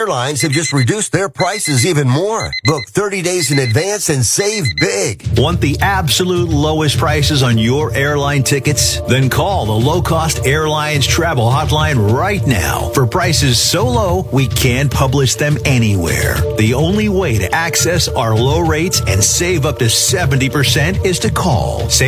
Airlines have just reduced their prices even more. Book 30 days in advance and save big. Want the absolute lowest prices on your airline tickets? Then call the Low Cost Airlines Travel Hotline right now for prices so low we can't publish them anywhere. The only way to access our low rates and save up to 70% is to call.